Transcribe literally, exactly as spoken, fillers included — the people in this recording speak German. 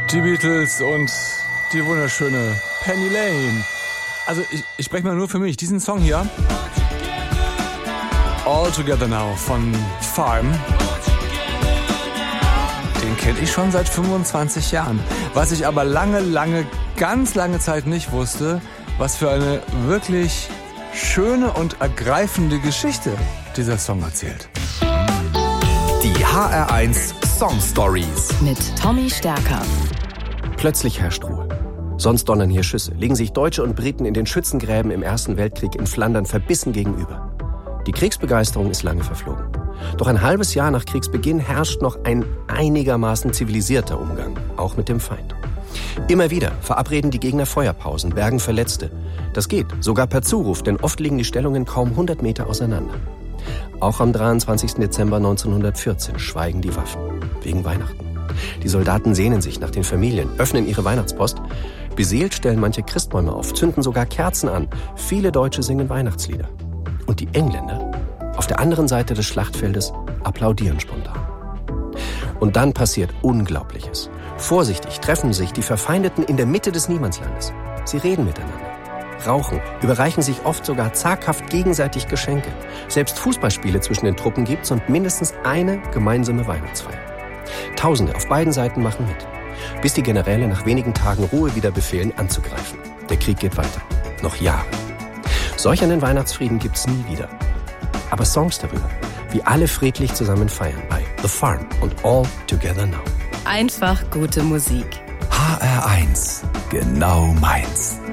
Die Beatles und die wunderschöne Penny Lane. Also ich, ich spreche mal nur für mich. Diesen Song hier, All Together Now von Farm, den kenne ich schon seit fünfundzwanzig Jahren. Was ich aber lange, lange, ganz lange Zeit nicht wusste, was für eine wirklich schöne und ergreifende Geschichte dieser Song erzählt. Die H R eins Song Stories mit Tommy Stärker. Plötzlich herrscht Ruhe. Sonst donnern hier Schüsse, legen sich Deutsche und Briten in den Schützengräben im Ersten Weltkrieg in Flandern verbissen gegenüber. Die Kriegsbegeisterung ist lange verflogen. Doch ein halbes Jahr nach Kriegsbeginn herrscht noch ein einigermaßen zivilisierter Umgang, auch mit dem Feind. Immer wieder verabreden die Gegner Feuerpausen, bergen Verletzte. Das geht, sogar per Zuruf, denn oft liegen die Stellungen kaum hundert Meter auseinander. Auch am dreiundzwanzigsten Dezember neunzehnhundertvierzehn schweigen die Waffen, wegen Weihnachten. Die Soldaten sehnen sich nach den Familien, öffnen ihre Weihnachtspost. Beseelt stellen manche Christbäume auf, zünden sogar Kerzen an. Viele Deutsche singen Weihnachtslieder. Und die Engländer, auf der anderen Seite des Schlachtfeldes, applaudieren spontan. Und dann passiert Unglaubliches. Vorsichtig treffen sich die Verfeindeten in der Mitte des Niemandslandes. Sie reden miteinander, rauchen, überreichen sich oft sogar zaghaft gegenseitig Geschenke. Selbst Fußballspiele zwischen den Truppen gibt's und mindestens eine gemeinsame Weihnachtsfeier. Tausende auf beiden Seiten machen mit, bis die Generäle nach wenigen Tagen Ruhe wieder befehlen, anzugreifen. Der Krieg geht weiter, noch Jahre. Solch einen Weihnachtsfrieden gibt's nie wieder. Aber Songs darüber, wie alle friedlich zusammen feiern bei The Farm und All Together Now. Einfach gute Musik. H R eins, genau meins.